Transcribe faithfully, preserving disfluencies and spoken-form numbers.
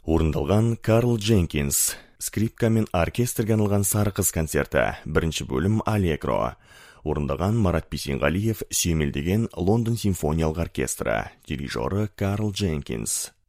Орындалған Карл Дженкинс. Скрипка мен оркестрге арналған Сары қыз концерті. Бірінші бөлім Аллегро. Орындаған Марат Бейсенғалиев сүйемелдеген Лондон симфониялық оркестрі. Дирижері Карл Дженкинс.